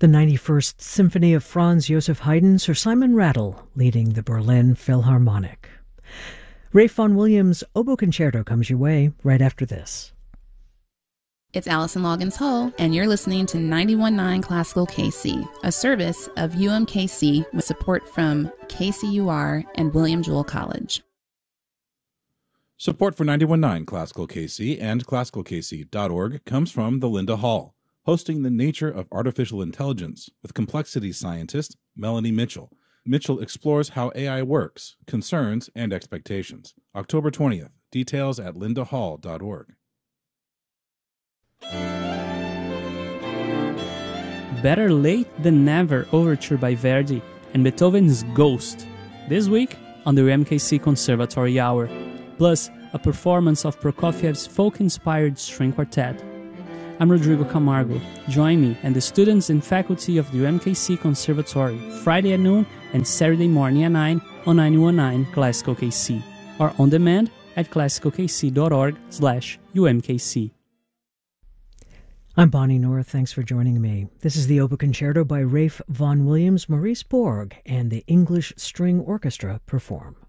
The 91st Symphony of Franz Joseph Haydn, Sir Simon Rattle leading the Berlin Philharmonic. Ralph Vaughan Williams' Oboe Concerto comes your way right after this. It's Allison Loggins Hull, and you're listening to 91.9 Classical KC, a service of UMKC with support from KCUR and William Jewell College. Support for 91.9 Classical KC and classicalkc.org comes from the Linda Hall, hosting the Nature of Artificial Intelligence with complexity scientist Melanie Mitchell. Mitchell explores how AI works, concerns, and expectations. October 20th. Details at lindahall.org. Better Late Than Never Overture by Verdi and Beethoven's Ghost, this week on the UMKC Conservatory Hour, plus a performance of Prokofiev's folk-inspired string quartet. I'm Rodrigo Camargo. Join me and the students and faculty of the UMKC Conservatory Friday at noon and Saturday morning at 9 on 91.9 Classical KC, or on demand at classicalkc.org/UMKC. I'm Bonnie North. Thanks for joining me. This is the Oboe Concerto by Ralph Vaughan Williams, Maurice Borg, and the English String Orchestra perform.